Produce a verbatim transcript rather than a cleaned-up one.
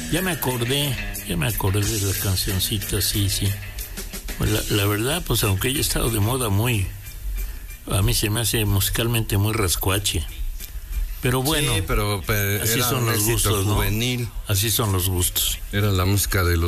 Ya me acordé, ya me acordé de la cancioncita, sí, sí. La, la verdad, pues aunque haya estado de moda muy... A mí se me hace musicalmente muy rascuache. Pero bueno, sí, pero, pero así era son un los éxito gustos, juvenil. ¿no? Así son los gustos. Era la música de los